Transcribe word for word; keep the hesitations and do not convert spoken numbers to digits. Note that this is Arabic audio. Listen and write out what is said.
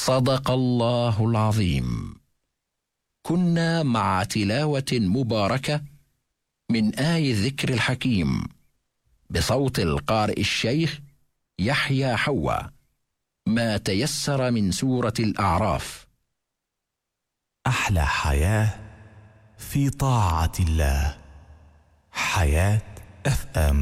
صدق الله العظيم. كنا مع تلاوة مباركة من آي الذكر الحكيم بصوت القارئ الشيخ يحيى حوا، ما تيسر من سورة الأعراف. أحلى حياة في طاعة الله. حياة أف أم.